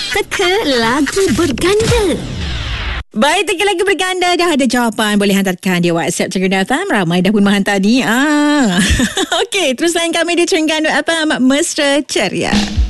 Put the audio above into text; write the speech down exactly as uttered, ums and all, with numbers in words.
Teka lagu berganda. Baik, teka lagi berganda. Dah ada jawapan. Boleh hantarkan di WhatsApp Terengganu F M. Ramai dah pun menghantar ni. Ah. Okey, terus lain kami di Terengganu F M. Mesra Ceria.